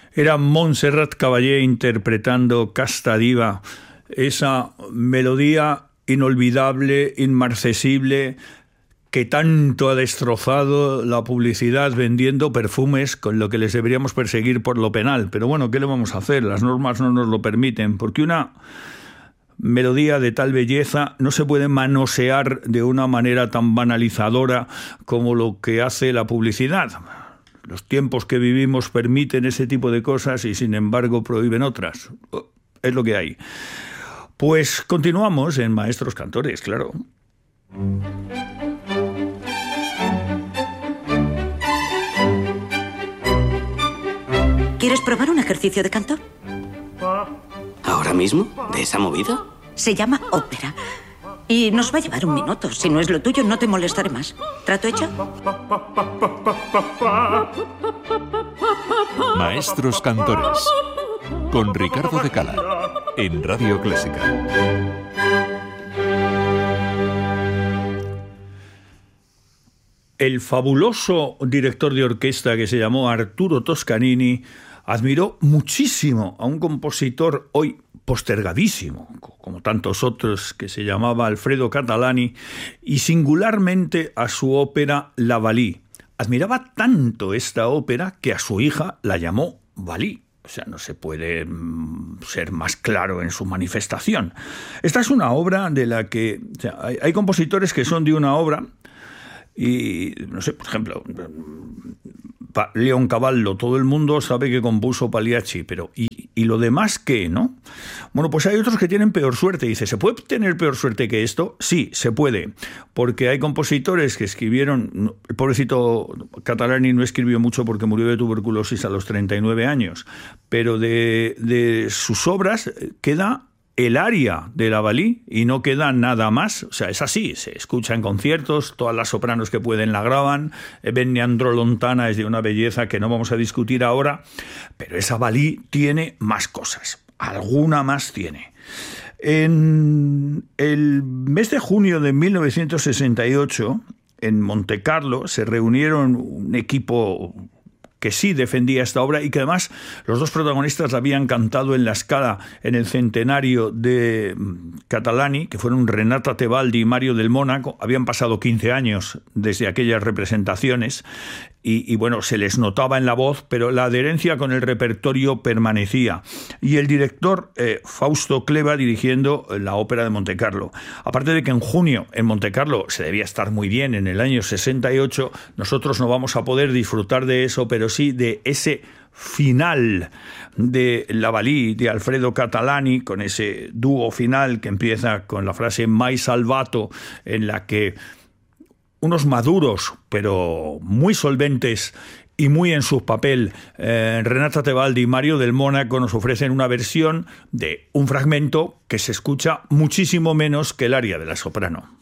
Era Montserrat Caballé interpretando Casta Diva, esa melodía inolvidable, inmarcesible, que tanto ha destrozado la publicidad vendiendo perfumes, con lo que les deberíamos perseguir por lo penal. Pero bueno, ¿qué le vamos a hacer? Las normas no nos lo permiten, porque una melodía de tal belleza no se puede manosear de una manera tan banalizadora como lo que hace la publicidad. Los tiempos que vivimos permiten ese tipo de cosas y sin embargo prohíben otras. Es lo que hay. Pues continuamos en Maestros Cantores, claro. ¿Quieres probar un ejercicio de canto? ¿Ahora mismo? ¿De esa movida? Se llama ópera. Y nos va a llevar un minuto. Si no es lo tuyo, no te molestaré más. ¿Trato hecho? Maestros Cantores, con Ricardo de Cala, en Radio Clásica. El fabuloso director de orquesta que se llamó Arturo Toscanini admiró muchísimo a un compositor hoy postergadísimo, como tantos otros, que se llamaba Alfredo Catalani, y singularmente a su ópera La Valí. Admiraba tanto esta ópera que a su hija la llamó Valí. O sea, no se puede ser más claro en su manifestación. Esta es una obra de la que... O sea, hay compositores que son de una obra y, no sé, por ejemplo, Leoncavallo, todo el mundo sabe que compuso Pagliacci, pero ¿y lo demás qué, no? Bueno, pues hay otros que tienen peor suerte. Dice, ¿se puede tener peor suerte que esto? Sí, se puede, porque hay compositores que escribieron... El pobrecito Catalani no escribió mucho porque murió de tuberculosis a los 39 años, pero de sus obras queda el aria de La Valí y no queda nada más. O sea, es así, se escucha en conciertos, todas las sopranos que pueden la graban, Benny Andro Lontana es de una belleza que no vamos a discutir ahora, pero esa Valí tiene más cosas, alguna más tiene. En el mes de junio de 1968, en Montecarlo, se reunieron un equipo que sí defendía esta obra y que además los dos protagonistas la habían cantado en la Scala en el centenario de Catalani, que fueron Renata Tebaldi y Mario del Mónaco. Habían pasado 15 años desde aquellas representaciones y bueno, se les notaba en la voz, pero la adherencia con el repertorio permanecía. Y el director Fausto Cleva dirigiendo la ópera de Montecarlo. Aparte de que en junio en Montecarlo se debía estar muy bien en el año 68, nosotros no vamos a poder disfrutar de eso, pero sí de ese final de La Valí de Alfredo Catalani, con ese dúo final que empieza con la frase Mai salvato, en la que unos maduros pero muy solventes y muy en su papel, Renata Tebaldi y Mario del Mónaco nos ofrecen una versión de un fragmento que se escucha muchísimo menos que el aria de la soprano.